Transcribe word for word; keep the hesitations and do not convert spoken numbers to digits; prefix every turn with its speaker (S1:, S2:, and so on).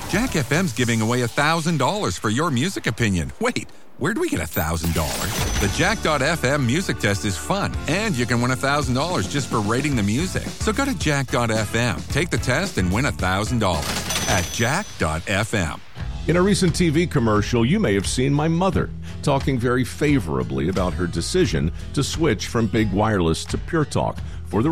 S1: Jack F M's giving away one thousand dollars for your music opinion. Wait, where'd we get one thousand dollars? The Jack dot F M music test is fun, and you can win one thousand dollars just for rating the music. So go to Jack dot F M, take the test, and win one thousand dollars at Jack dot F M.
S2: In a recent T V commercial, you may have seen my mother talking very favorably about her decision to switch from Big Wireless to Pure Talk. For the